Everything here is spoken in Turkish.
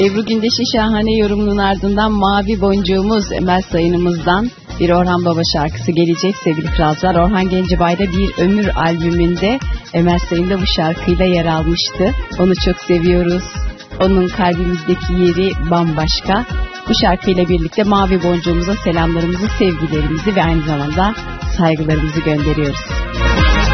Ebru Gündeş'in şahane yorumunun ardından Mavi Boncuğumuz Emel Sayın'ımızdan bir Orhan Baba şarkısı gelecek sevgili kralcılar. Orhan Gencebay'da Bir Ömür albümünde Emel Sayın da bu şarkıyla yer almıştı. Onu çok seviyoruz. Onun kalbimizdeki yeri bambaşka. Bu şarkıyla birlikte Mavi Boncuğumuza selamlarımızı, sevgilerimizi ve aynı zamanda saygılarımızı gönderiyoruz.